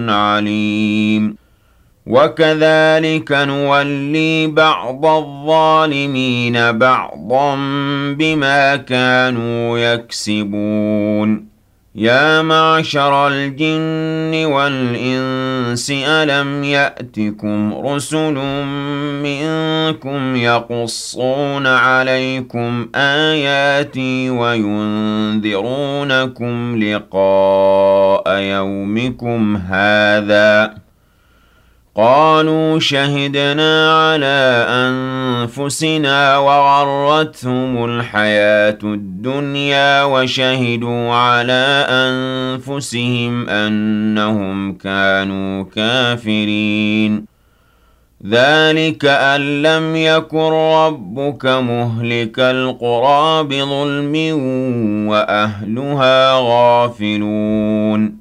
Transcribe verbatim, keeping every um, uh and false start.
عليم وكذلك نولي بعض الظالمين بعضا بما كانوا يكسبون يا معشر الجن والإنس ألم يأتكم رسل منكم يقصون عليكم آياتي وينذرونكم لقاء يومكم هذا قالوا شهدنا على أنفسنا وغرتهم الحياة الدنيا وشهدوا على أنفسهم أنهم كانوا كافرين ذلك أن لم يكن ربك مهلك القرى بظلم وأهلها غافلون